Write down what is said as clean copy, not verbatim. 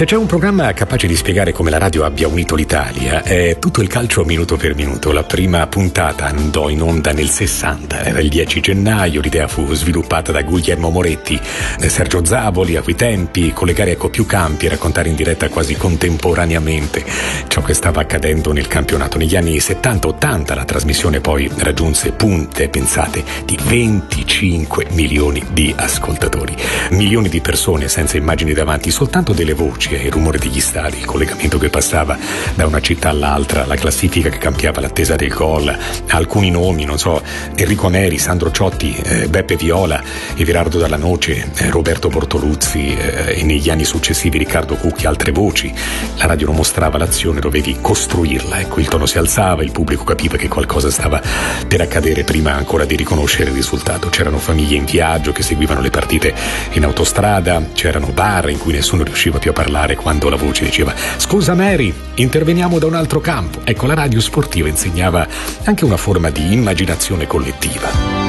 Se c'è un programma capace di spiegare come la radio abbia unito l'Italia, è Tutto il calcio minuto per minuto. La prima puntata andò in onda nel 60, era il 10 gennaio, l'idea fu sviluppata da Guglielmo Moretti, Sergio Zavoli a quei tempi, collegare più campi e raccontare in diretta quasi contemporaneamente ciò che stava accadendo nel campionato. Negli anni 70-80 la trasmissione poi raggiunse punte, pensate, di 25 milioni di ascoltatori, milioni di persone senza immagini davanti, soltanto delle voci e il rumore degli stadi, il collegamento che passava da una città all'altra, la classifica che cambiava l'attesa del gol, alcuni nomi, non so, Enrico Neri, Sandro Ciotti, Beppe Viola, Everardo Dalla Noce, Roberto Bortoluzzi e negli anni successivi Riccardo Cucchi, altre voci. La radio non mostrava l'azione, dovevi costruirla, ecco, il tono si alzava, il pubblico capiva che qualcosa stava per accadere prima ancora di riconoscere il risultato. C'erano famiglie in viaggio che seguivano le partite in autostrada, c'erano bar in cui nessuno riusciva più a parlare quando la voce diceva "Scusa Mary, interveniamo da un altro campo". Ecco, la radio sportiva insegnava anche una forma di immaginazione collettiva.